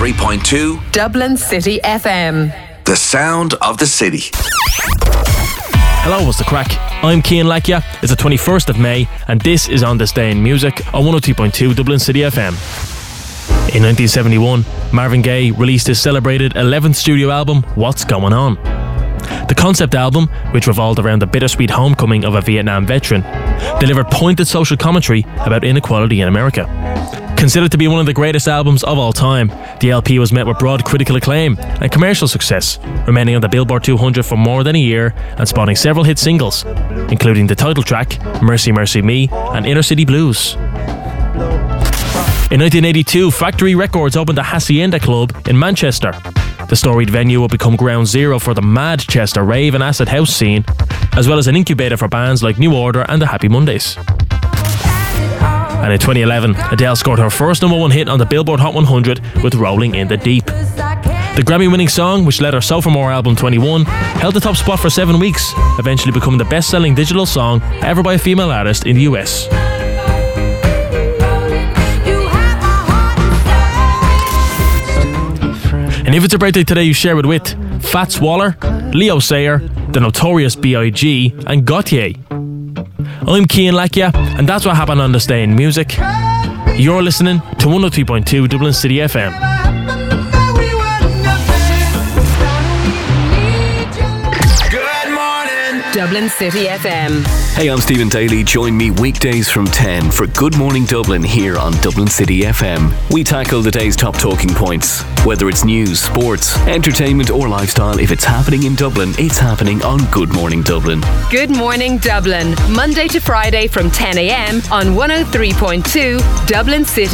103.2 Dublin City FM. The sound of the city. Hello, what's the crack? I'm Cian Leckia. It's the 21st of May and this is On This Day in Music on 103.2 Dublin City FM. In 1971, Marvin Gaye released his celebrated 11th studio album, What's Going On? The concept album, which revolved around the bittersweet homecoming of a Vietnam veteran, delivered pointed social commentary about inequality in America. Considered to be one of the greatest albums of all time, the LP was met with broad critical acclaim and commercial success, remaining on the Billboard 200 for more than a year and spawning several hit singles, including the title track, Mercy Mercy Me and Inner City Blues. In 1982, Factory Records opened the Hacienda Club in Manchester. The storied venue would become ground zero for the Manchester rave and acid house scene, as well as an incubator for bands like New Order and the Happy Mondays. And in 2011, Adele scored her first #1 hit on the Billboard Hot 100 with Rolling in the Deep. The Grammy-winning song, which led her Sophomore album 21, held the top spot for 7 weeks, eventually becoming the best-selling digital song ever by a female artist in the US. And if it's a birthday today, you share it with Fats Waller, Leo Sayer, the Notorious B.I.G. and Gautier. I'm Cian Leckia, and that's what happened on This Day in Music. You're listening to 103.2 Dublin City FM. Good morning, Dublin City FM. Hey, I'm Stephen Daly. Join me weekdays from 10 for Good Morning Dublin here on Dublin City FM. We tackle the day's top talking points. Whether it's news, sports, entertainment or lifestyle, if it's happening in Dublin, it's happening on Good Morning Dublin. Good Morning Dublin, Monday to Friday from 10 a.m. on 103.2 Dublin City.